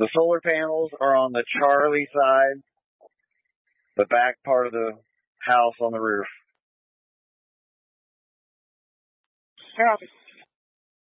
The solar panels are on the Charlie side, the back part of the house on the roof. Copy.